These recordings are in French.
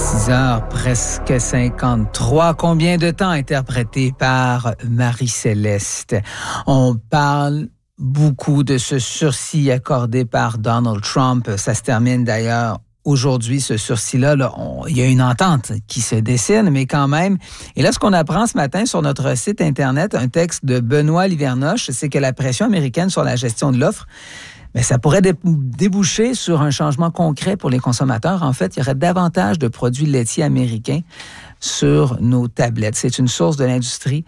6h, presque 53. Combien de temps interprété par Marie-Céleste? On parle beaucoup de ce sursis accordé par Donald Trump. Ça se termine d'ailleurs aujourd'hui, ce sursis-là. Il y a une entente qui se dessine, mais quand même. Et là, ce qu'on apprend ce matin sur notre site Internet, un texte de Benoît Livernoche, c'est que la pression américaine sur la gestion de l'offre, mais ça pourrait déboucher sur un changement concret pour les consommateurs. En fait, il y aurait davantage de produits laitiers américains sur nos tablettes. C'est une source de l'industrie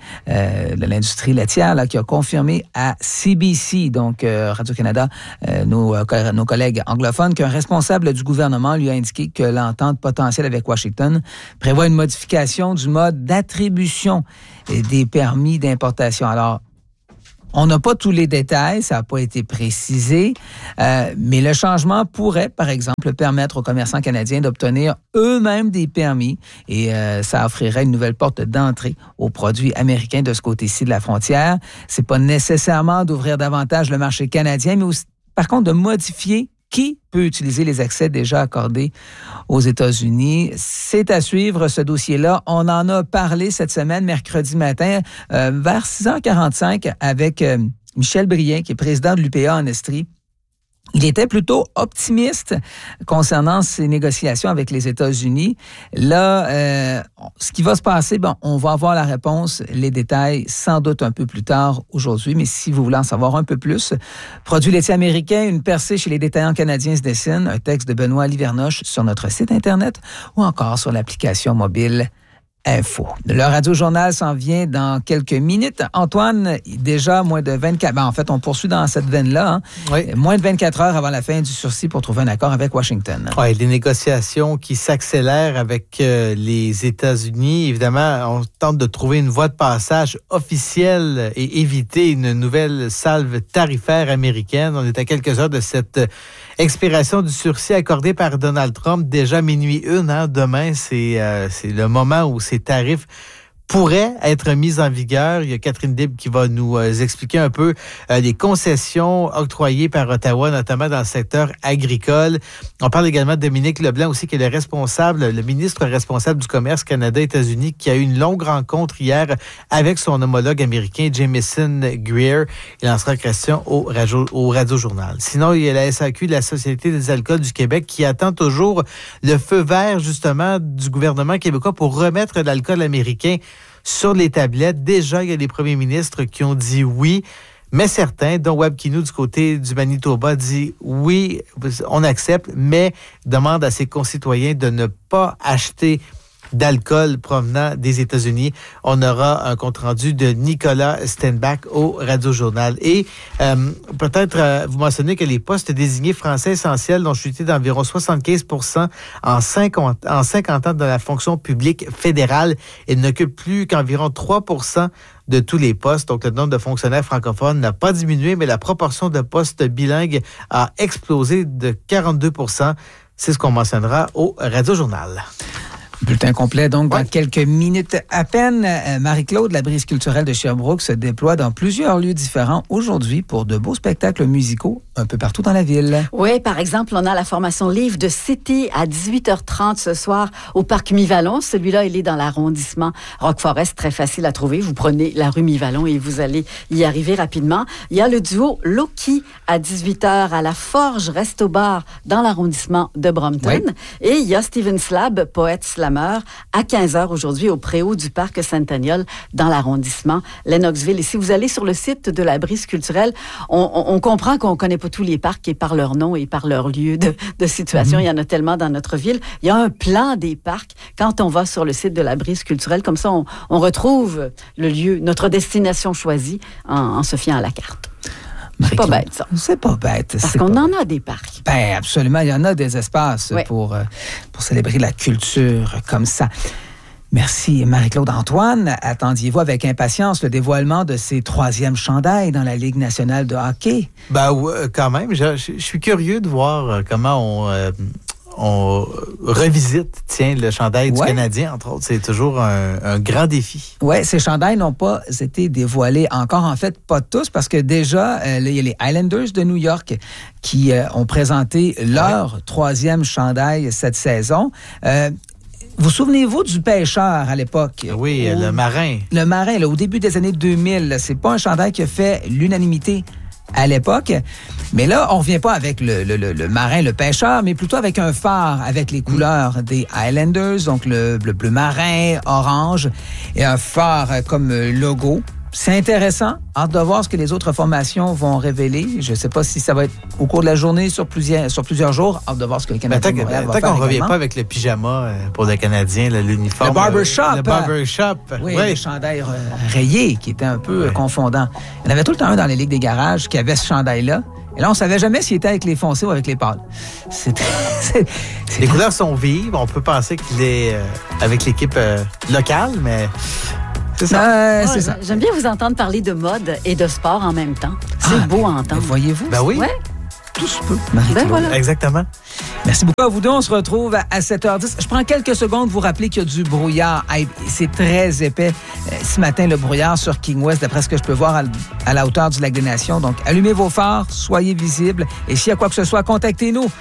laitière là, qui a confirmé à CBC, donc Radio-Canada, nos collègues anglophones, qu'un responsable du gouvernement lui a indiqué que l'entente potentielle avec Washington prévoit une modification du mode d'attribution des permis d'importation. Alors, on n'a pas tous les détails, ça n'a pas été précisé, mais le changement pourrait, par exemple, permettre aux commerçants canadiens d'obtenir eux-mêmes des permis et ça offrirait une nouvelle porte d'entrée aux produits américains de ce côté-ci de la frontière. C'est pas nécessairement d'ouvrir davantage le marché canadien, mais aussi, par contre, de modifier qui peut utiliser les accès déjà accordés aux États-Unis. C'est à suivre, ce dossier-là. On en a parlé cette semaine, mercredi matin, vers 6h45, avec Michel Brien, qui est président de l'UPA en Estrie. Il était plutôt optimiste concernant ces négociations avec les États-Unis. Là, ce qui va se passer, on va avoir la réponse, les détails, sans doute un peu plus tard aujourd'hui. Mais si vous voulez en savoir un peu plus, produits laitiers américains, une percée chez les détaillants canadiens se dessine. Un texte de Benoît Livernoche sur notre site Internet ou encore sur l'application mobile Info. Le Radio-Journal s'en vient dans quelques minutes. Antoine, déjà moins de 24... en fait, on poursuit dans cette veine-là. Hein? Oui. Moins de 24 heures avant la fin du sursis pour trouver un accord avec Washington. Oui, les négociations qui s'accélèrent avec les États-Unis. Évidemment, on tente de trouver une voie de passage officielle et éviter une nouvelle salve tarifaire américaine. On est à quelques heures de cette expiration du sursis accordé par Donald Trump. Déjà minuit 1, hein? Demain, c'est le moment où ces tarifs pourraient être mis en vigueur. Il y a Catherine Dib qui va nous expliquer un peu les concessions octroyées par Ottawa, notamment dans le secteur agricole. On parle également de Dominique Leblanc aussi, qui est le ministre responsable du commerce Canada-États-Unis, qui a eu une longue rencontre hier avec son homologue américain, Jamieson Greer. Il en sera question au Radio-Journal. Sinon, il y a la SAQ, la Société des alcools du Québec, qui attend toujours le feu vert, justement, du gouvernement québécois pour remettre l'alcool américain sur les tablettes. Déjà, il y a des premiers ministres qui ont dit oui, mais certains, dont Webb Kinew du côté du Manitoba, dit oui, on accepte, mais demande à ses concitoyens de ne pas acheter d'alcool provenant des États-Unis. On aura un compte-rendu de Nicolas Stenbach au Radio-Journal. Et peut-être vous mentionnez que les postes désignés français essentiels ont chuté d'environ 75% en 50 ans dans la fonction publique fédérale. Ils n'occupent plus qu'environ 3% de tous les postes. Donc, le nombre de fonctionnaires francophones n'a pas diminué, mais la proportion de postes bilingues a explosé de 42%. C'est ce qu'on mentionnera au Radio-Journal. Bulletin complet, donc, dans quelques minutes à peine. Marie-Claude, la brise culturelle de Sherbrooke, se déploie dans plusieurs lieux différents aujourd'hui pour de beaux spectacles musicaux un peu partout dans la ville. Oui, par exemple, on a la formation Livre de City à 18h30 ce soir au Parc Mivallon. Celui-là, il est dans l'arrondissement Rock-Forest, très facile à trouver. Vous prenez la rue Mivallon et vous allez y arriver rapidement. Il y a le duo Loki à 18h à la Forge Resto Bar dans l'arrondissement de Brompton. Oui. Et il y a Steven Slab, poète slammer, à 15h aujourd'hui au Préau du Parc Centennial dans l'arrondissement Lennoxville. Et si vous allez sur le site de la brise culturelle, on comprend qu'on ne connaît pas tous les parcs et par leur nom et par leur lieu de situation. Il y en a tellement dans notre ville. Il y a un plan des parcs quand on va sur le site de la brise culturelle. Comme ça, on retrouve le lieu, notre destination choisie en se fiant à la carte. C'est pas bête, ça. C'est pas bête. Parce qu'on en a des parcs. Ben absolument. Il y en a des espaces pour célébrer la culture comme ça. Merci, Marie-Claude. Antoine, attendiez-vous avec impatience le dévoilement de ces 3e chandails dans la Ligue nationale de hockey? Quand même. Je suis curieux de voir comment on revisite, le chandail du Canadien, entre autres. C'est toujours un grand défi. Oui, ces chandails n'ont pas été dévoilés encore. En fait, pas tous, parce que déjà, il y a les Islanders de New York qui ont présenté leur 3e chandail cette saison. Vous souvenez-vous du pêcheur à l'époque? Oui, le marin. Le marin, là, au début des années 2000, là, c'est pas un chandail qui a fait l'unanimité à l'époque. Mais là, on revient pas avec le marin, le pêcheur, mais plutôt avec un phare avec les couleurs des Highlanders, donc le bleu marin, orange, et un phare comme logo. C'est intéressant. Hâte de voir ce que les autres formations vont révéler. Je ne sais pas si ça va être au cours de la journée, sur plusieurs jours. Hâte de voir ce que le Canadien va faire. Tant qu'on ne revient pas avec le pyjama pour le Canadien, l'uniforme. Le barbershop. Le barbershop. Oui, le chandail rayé qui était un peu confondant. Il y en avait tout le temps un dans les ligues des garages qui avait ce chandail-là. Et là, on ne savait jamais s'il était avec les foncés ou avec les pâles. Les couleurs sont vives. On peut penser qu'il est avec l'équipe locale, mais... C'est ça. C'est ça. J'aime bien vous entendre parler de mode et de sport en même temps. C'est beau à entendre. Voyez-vous? Ben oui. Ouais. Tout se peut, Marie-Claude. Voilà. Exactement. Merci beaucoup à vous deux. On se retrouve à 7h10. Je prends quelques secondes pour vous rappeler qu'il y a du brouillard. C'est très épais. Ce matin, le brouillard sur King West, d'après ce que je peux voir à la hauteur du Lac des Nations. Donc, allumez vos phares, soyez visibles. Et s'il y a quoi que ce soit, contactez-nous.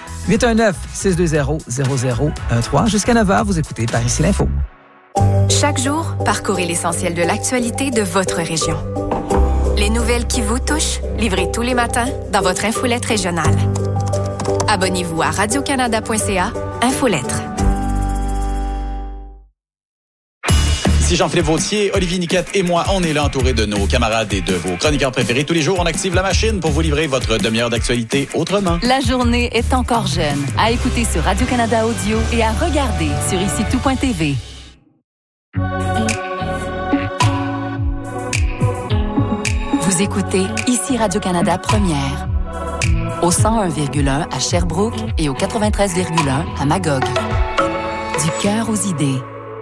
819-620-0013. Jusqu'à 9h, vous écoutez Par ici l'info. Chaque jour, parcourez l'essentiel de l'actualité de votre région. Les nouvelles qui vous touchent, livrées tous les matins dans votre infolette régionale. Abonnez-vous à radiocanada.ca, Infolettre. Ici Jean-Philippe Vautier, Olivier Niquette et moi, on est là entourés de nos camarades et de vos chroniqueurs préférés. Tous les jours, on active la machine pour vous livrer votre demi-heure d'actualité autrement. La journée est encore jeune. À écouter sur Radio-Canada Audio et à regarder sur ici-tout.tv. Vous écoutez Ici Radio-Canada Première. Au 101,1 à Sherbrooke et au 93,1 à Magog. Du cœur aux idées.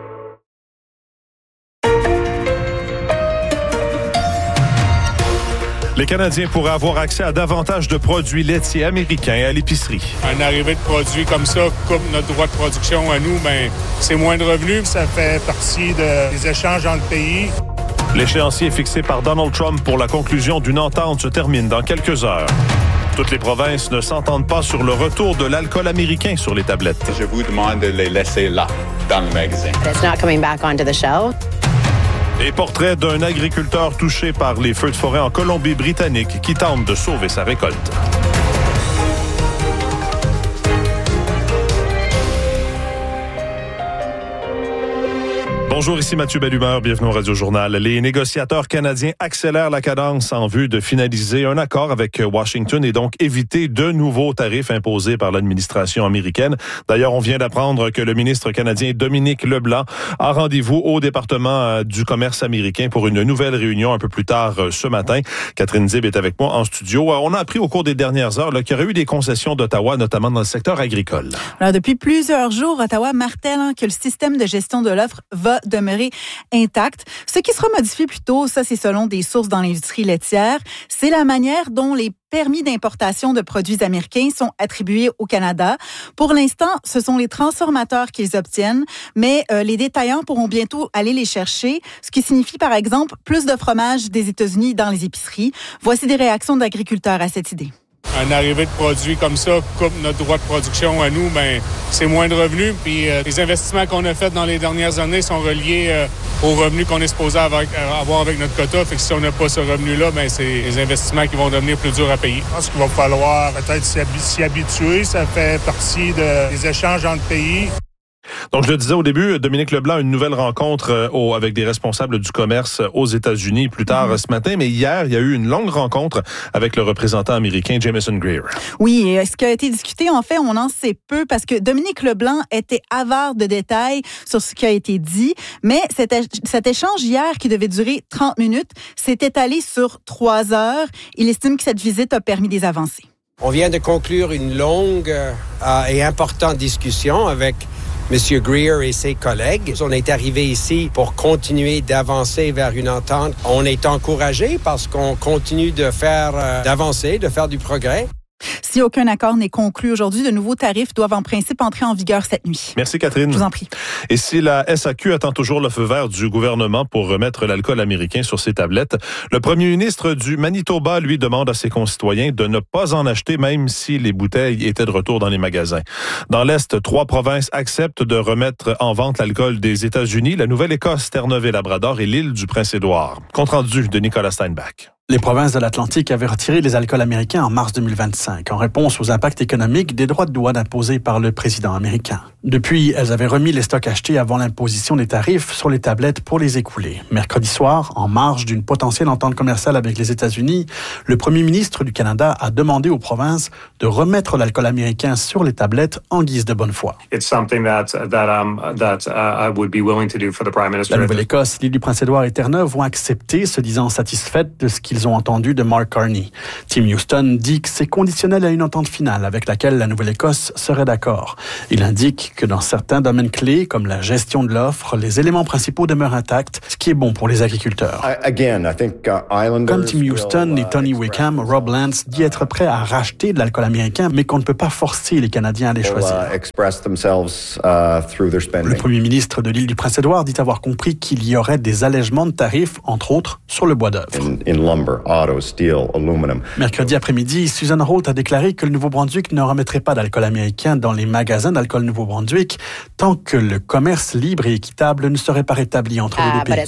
Les Canadiens pourraient avoir accès à davantage de produits laitiers américains à l'épicerie. Une arrivée de produits comme ça coupe notre droit de production à nous, bien, c'est moins de revenus. Ça fait partie des échanges entre pays. L'échéancier fixé par Donald Trump pour la conclusion d'une entente se termine dans quelques heures. Toutes les provinces ne s'entendent pas sur le retour de l'alcool américain sur les tablettes. Je vous demande de les laisser là, dans le magasin. It's not coming back onto the shelf. Et portrait d'un agriculteur touché par les feux de forêt en Colombie-Britannique qui tente de sauver sa récolte. Bonjour, ici Mathieu Bellumeur, bienvenue au Radio-Journal. Les négociateurs canadiens accélèrent la cadence en vue de finaliser un accord avec Washington et donc éviter de nouveaux tarifs imposés par l'administration américaine. D'ailleurs, on vient d'apprendre que le ministre canadien Dominique Leblanc a rendez-vous au département du commerce américain pour une nouvelle réunion un peu plus tard ce matin. Catherine Zib est avec moi en studio. On a appris au cours des dernières heures qu'il y aurait eu des concessions d'Ottawa, notamment dans le secteur agricole. Alors, depuis plusieurs jours, Ottawa martèle que le système de gestion de l'offre va demeurer intact. Ce qui sera modifié plus tôt, ça c'est selon des sources dans l'industrie laitière, c'est la manière dont les permis d'importation de produits américains sont attribués au Canada. Pour l'instant, ce sont les transformateurs qui les obtiennent, mais les détaillants pourront bientôt aller les chercher, ce qui signifie par exemple plus de fromage des États-Unis dans les épiceries. Voici des réactions d'agriculteurs à cette idée. Une arrivée de produits comme ça coupe notre droit de production à nous, bien, c'est moins de revenus. Puis les investissements qu'on a faits dans les dernières années sont reliés aux revenus qu'on est supposé avoir avec notre quota. Fait que si on n'a pas ce revenu-là, bien, c'est les investissements qui vont devenir plus durs à payer. Je pense qu'il va falloir peut-être s'y habituer. Ça fait partie des échanges entre pays. Donc, je le disais au début, Dominique Leblanc a une nouvelle rencontre avec des responsables du commerce aux États-Unis plus tard ce matin. Mais hier, il y a eu une longue rencontre avec le représentant américain Jamieson Greer. Oui, et ce qui a été discuté, en fait, on en sait peu parce que Dominique Leblanc était avare de détails sur ce qui a été dit. Mais cet échange hier, qui devait durer 30 minutes, s'est étalé sur 3 heures. Il estime que cette visite a permis des avancées. On vient de conclure une longue et importante discussion avec M. Greer et ses collègues. On est arrivé ici pour continuer d'avancer vers une entente. On est encouragé parce qu'on continue d'avancer, de faire du progrès. Si aucun accord n'est conclu aujourd'hui, de nouveaux tarifs doivent en principe entrer en vigueur cette nuit. Merci Catherine. Je vous en prie. Et si la SAQ attend toujours le feu vert du gouvernement pour remettre l'alcool américain sur ses tablettes, le premier ministre du Manitoba, lui, demande à ses concitoyens de ne pas en acheter même si les bouteilles étaient de retour dans les magasins. Dans l'Est, 3 provinces acceptent de remettre en vente l'alcool des États-Unis, la Nouvelle-Écosse, Terre-Neuve-et-Labrador et l'île du Prince-Édouard. Compte rendu de Nicolas Steinbach. Les provinces de l'Atlantique avaient retiré les alcools américains en mars 2025 en réponse aux impacts économiques des droits de douane imposés par le président américain. Depuis, elles avaient remis les stocks achetés avant l'imposition des tarifs sur les tablettes pour les écouler. Mercredi soir, en marge d'une potentielle entente commerciale avec les États-Unis, le premier ministre du Canada a demandé aux provinces de remettre l'alcool américain sur les tablettes en guise de bonne foi. La Nouvelle-Écosse, l'île du Prince-Édouard et Terre-Neuve vont accepter, se disant satisfaites de ce qu'ils ont entendu de Mark Carney. Tim Houston dit que c'est conditionnel à une entente finale avec laquelle la Nouvelle-Écosse serait d'accord. Il indique que dans certains domaines clés, comme la gestion de l'offre, les éléments principaux demeurent intacts, ce qui est bon pour les agriculteurs. Comme Tim Houston et Tony Wickham, Rob Lance dit être prêt à racheter de l'alcool américain, mais qu'on ne peut pas forcer les Canadiens à les choisir. Le premier ministre de l'île du Prince-Édouard dit avoir compris qu'il y aurait des allègements de tarifs, entre autres, sur le bois d'œuvre. Mercredi après-midi, Susan Holt a déclaré que le Nouveau-Brunswick ne remettrait pas d'alcool américain dans les magasins d'alcool Nouveau-Brunswick tant que le commerce libre et équitable ne serait pas rétabli entre les deux pays.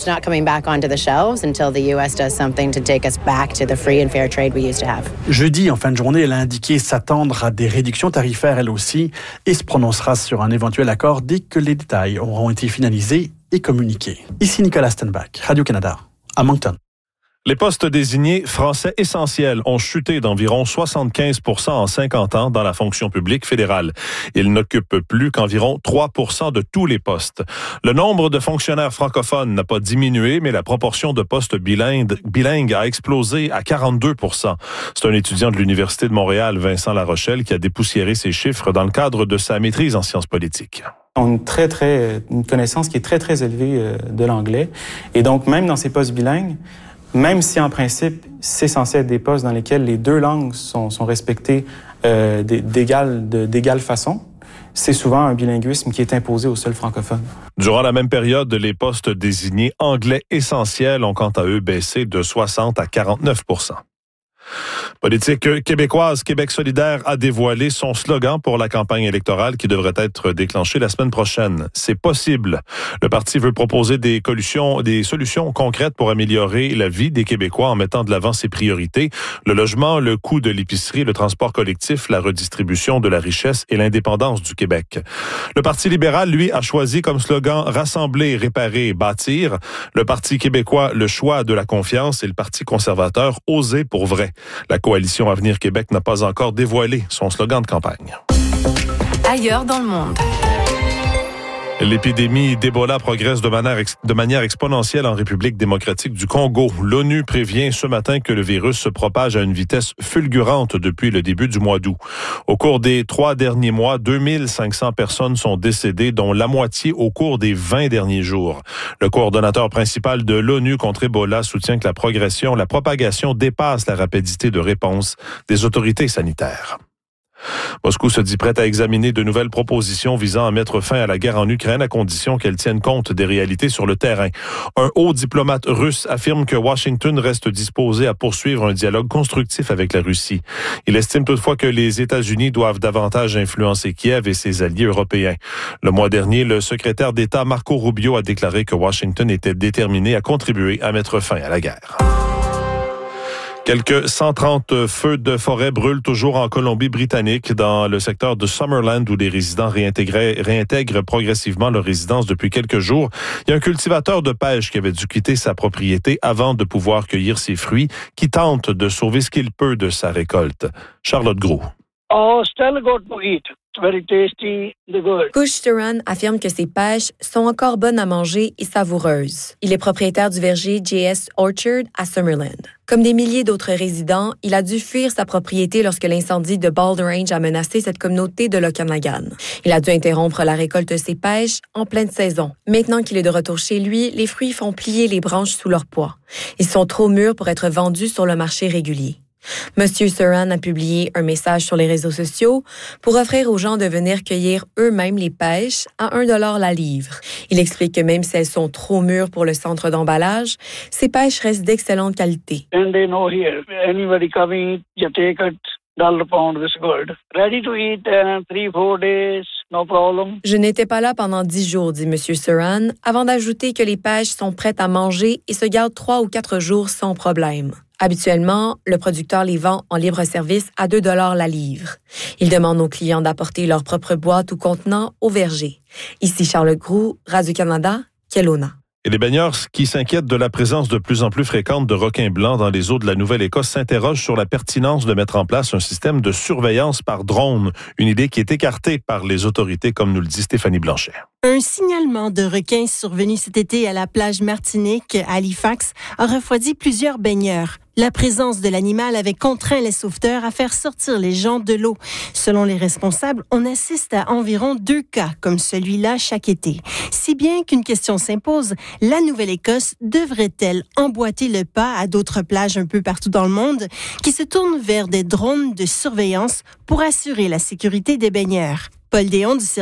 Jeudi, en fin de journée, elle a indiqué s'attendre à des réductions tarifaires elle aussi et se prononcera sur un éventuel accord dès que les détails auront été finalisés et communiqués. Ici Nicolas Steinbach, Radio-Canada, à Moncton. Les postes désignés français essentiels ont chuté d'environ 75% en 50 ans dans la fonction publique fédérale. Ils n'occupent plus qu'environ 3% de tous les postes. Le nombre de fonctionnaires francophones n'a pas diminué, mais la proportion de postes bilingues a explosé à 42%. C'est un étudiant de l'Université de Montréal, Vincent Larochelle, qui a dépoussiéré ces chiffres dans le cadre de sa maîtrise en sciences politiques. On a une connaissance qui est très élevée de l'anglais. Et donc, même dans ces postes bilingues, même si en principe, c'est censé être des postes dans lesquels les deux langues sont respectées d'égale façon, c'est souvent un bilinguisme qui est imposé aux seuls francophones. Durant la même période, les postes désignés anglais essentiels ont quant à eux baissé de 60 à 49%. Politique québécoise, Québec solidaire a dévoilé son slogan pour la campagne électorale qui devrait être déclenchée la semaine prochaine. C'est possible. Le parti veut proposer des solutions concrètes pour améliorer la vie des Québécois en mettant de l'avant ses priorités, le logement, le coût de l'épicerie, le transport collectif, la redistribution de la richesse et l'indépendance du Québec. Le Parti libéral, lui, a choisi comme slogan « Rassembler, réparer, bâtir ». Le Parti québécois, le choix de la confiance et le Parti conservateur, oser pour vrai. La coalition Avenir Québec n'a pas encore dévoilé son slogan de campagne. Ailleurs dans le monde. L'épidémie d'Ebola progresse de manière exponentielle en République démocratique du Congo. L'ONU prévient ce matin que le virus se propage à une vitesse fulgurante depuis le début du mois d'août. Au cours des 3 derniers mois, 2500 personnes sont décédées, dont la moitié au cours des 20 derniers jours. Le coordonnateur principal de l'ONU contre Ebola soutient que la propagation dépasse la rapidité de réponse des autorités sanitaires. Moscou se dit prête à examiner de nouvelles propositions visant à mettre fin à la guerre en Ukraine à condition qu'elles tiennent compte des réalités sur le terrain. Un haut diplomate russe affirme que Washington reste disposé à poursuivre un dialogue constructif avec la Russie. Il estime toutefois que les États-Unis doivent davantage influencer Kiev et ses alliés européens. Le mois dernier, le secrétaire d'État Marco Rubio a déclaré que Washington était déterminé à contribuer à mettre fin à la guerre. Quelques 130 feux de forêt brûlent toujours en Colombie-Britannique, dans le secteur de Summerland, où des résidents réintègrent progressivement leur résidence depuis quelques jours. Il y a un cultivateur de pêche qui avait dû quitter sa propriété avant de pouvoir cueillir ses fruits, qui tente de sauver ce qu'il peut de sa récolte. Charlotte Gros. Oh, still good to eat. It's very tasty, the good. Kush Turan affirme que ses pêches sont encore bonnes à manger et savoureuses. Il est propriétaire du verger JS Orchard à Summerland. Comme des milliers d'autres résidents, il a dû fuir sa propriété lorsque l'incendie de Bald Range a menacé cette communauté de l'Okanagan. Il a dû interrompre la récolte de ses pêches en pleine saison. Maintenant qu'il est de retour chez lui, les fruits font plier les branches sous leur poids. Ils sont trop mûrs pour être vendus sur le marché régulier. Monsieur Suran a publié un message sur les réseaux sociaux pour offrir aux gens de venir cueillir eux-mêmes les pêches à 1 $ la livre. Il explique que même si elles sont trop mûres pour le centre d'emballage, ces pêches restent d'excellente qualité. And they know here, anybody coming, you take it, $1 pound is good. Ready to eat 3-4 days, no problem. Je n'étais pas là pendant 10 jours, dit M. Suran, avant d'ajouter que les pêches sont prêtes à manger et se gardent 3 ou 4 jours sans problème. Habituellement, le producteur les vend en libre-service à 2 $ la livre. Il demande aux clients d'apporter leur propre boîte ou contenant au verger. Ici Charles Groux, Radio-Canada, Kelowna. Et les baigneurs qui s'inquiètent de la présence de plus en plus fréquente de requins blancs dans les eaux de la Nouvelle-Écosse s'interrogent sur la pertinence de mettre en place un système de surveillance par drone, une idée qui est écartée par les autorités, comme nous le dit Stéphanie Blanchet. Un signalement de requins survenu cet été à la plage Martinique, à Halifax, a refroidi plusieurs baigneurs. La présence de l'animal avait contraint les sauveteurs à faire sortir les gens de l'eau. Selon les responsables, on assiste à environ 2 cas comme celui-là chaque été. Si bien qu'une question s'impose, la Nouvelle-Écosse devrait-elle emboîter le pas à d'autres plages un peu partout dans le monde qui se tournent vers des drones de surveillance pour assurer la sécurité des baigneurs? Paul Déon du